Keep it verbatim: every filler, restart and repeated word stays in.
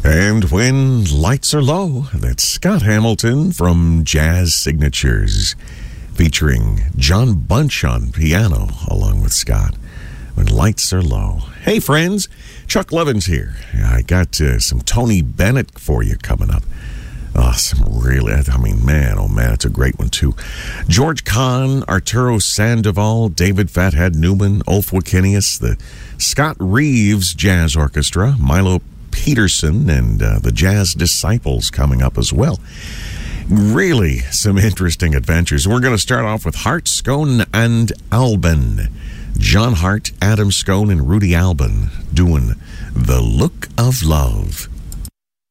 And When Lights Are Low, that's Scott Hamilton from Jazz Signatures, featuring John Bunch on piano along with Scott. When Lights Are Low. Hey, friends, Chuck Levins here. I got uh, some Tony Bennett for you coming up. Oh, some really, I mean, man, oh man, it's a great one too. George Kahn, Arturo Sandoval, David Fathead Newman, Ulf Wikinius, the Scott Reeves Jazz Orchestra, Milo Peterson, and uh, the Jazz Disciples coming up as well. Really some interesting adventures. We're going to start off with Hart, Scone, and Albin. John Hart, Adam Scone, and Rudy Albin doing The Look of Love.